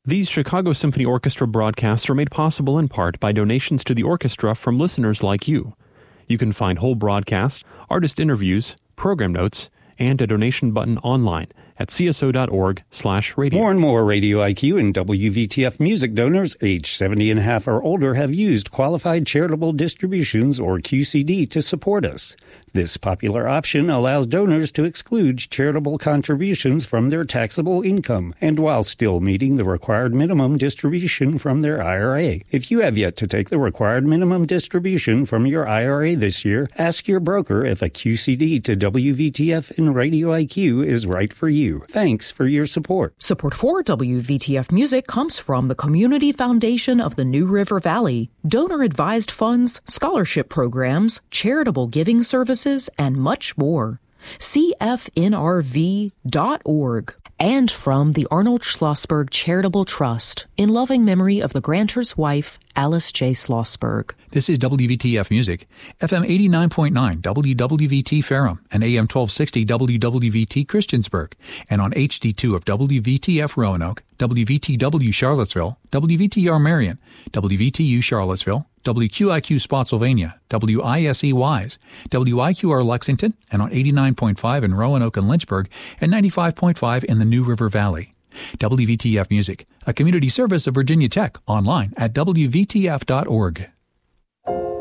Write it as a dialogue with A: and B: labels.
A: These Chicago Symphony Orchestra broadcasts are made possible in part by donations to the orchestra from listeners like you. You can find whole broadcasts, artist interviews, program notes, and a donation button online at cso.org/radio.
B: More and more Radio IQ and WVTF music donors aged 70 and a half or older have used Qualified Charitable Distributions, or QCD, to support us. This popular option allows donors to exclude charitable contributions from their taxable income, and while still meeting the required minimum distribution from their IRA. If you have yet to take the required minimum distribution from your IRA this year, ask your broker if a QCD to WVTF and Radio IQ is right for you. Thanks for your support.
C: Support for WVTF Music comes from the Community Foundation of the New River Valley, donor-advised funds, scholarship programs, charitable giving services, and much more. CFNRV.org. And from the Arnold Schlossberg Charitable Trust, in loving memory of the grantor's wife, Alice J. Schlossberg.
D: This is WVTF Music, FM 89.9 WWVT Ferrum and AM 1260 WWVT Christiansburg, and on HD2 of WVTF Roanoke, WVTW Charlottesville, WVTR Marion, WVTU Charlottesville, WQIQ Spotsylvania, WISE Wise, WIQR Lexington, and on 89.5 in Roanoke and Lynchburg, and 95.5 in the New River Valley. WVTF Music, a community service of Virginia Tech, online at WVTF.org.